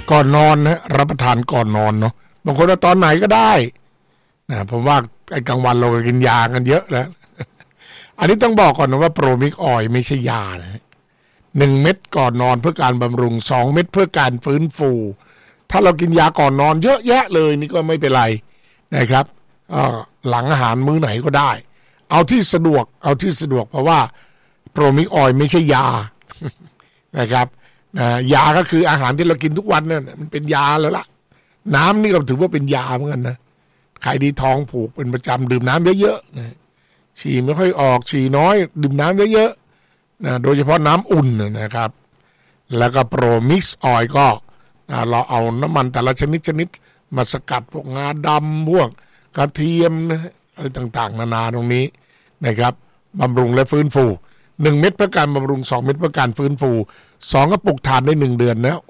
ก่อนนอนนะรับประทานก่อนนอนเนาะบางคนว่าตอนไหนก็ได้นะผมว่าไอ้กลางวันเราก็กินยากันเยอะแล้วอันนี้ต้องบอกก่อนนะว่าโปรมิกออยไม่ใช่ยานะ1 เม็ดก่อนนอนเพื่อการบำรุง2 เม็ดเพื่อการฟื้นฟูถ้าเรากินยาก่อนนอนเยอะแยะเลยนี่ก็ไม่เป็นไรนะครับหลังอาหารมื้อไหนก็ได้เอาที่สะดวกเพราะว่าโปรมิกออยไม่ใช่ยานะครับยาก็คืออาหารที่เรากินทุกวันเนี่ยมันเป็นยาแล้วล่ะน้ำนี่ก็ถือว่าเป็นยาเหมือนกันนะใครดีท้องผูกเป็นประจำดื่มน้ำเยอะๆนะฉี่ไม่ค่อยออกฉี่น้อยดื่มน้ำเยอะๆนะโดยเฉพาะน้ำอุ่นนะครับแล้วก็โปรมิกซ์ออยก็เราเอาน้ำมันแต่ละชนิดมาสกัดพวกงาดำพวกกระเทียมอะไรต่างๆนานาตรงนี้นะครับบำรุงและฟื้นฟู1 เม็ดเพื่อการบำรุง2 เม็ดเพื่อการฟื้นฟู2 กระปุกทานได้1 เดือนนะ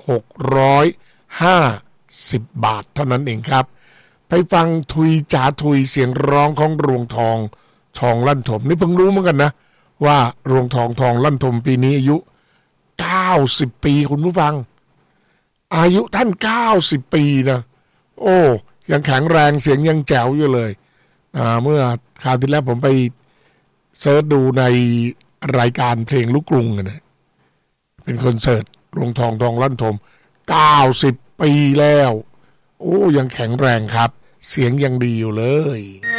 650 บาทเท่านั้นเองครับไปฟังทุยจ๋าทุยเสียงร้องของรวงทองลั่นถมนี่เพิ่งรู้เหมือนกันนะว่ารวงทองลั่นถมปีนี้อายุ90 ปีคุณผู้ฟังอายุท่าน90 ปีนะโอ้ยังแข็งแรงเสียงยังแจ๋วอยู่เลยเมื่อคราวที่แล้วผมไปเสิร์ชดูในรายการเพลงลูกกรุงนะเป็นคอนเสิร์ตรวงทองลั่นถม90 ปีแล้วโอ้ยังแข็งแรงครับเสียงยังดีอยู่เลย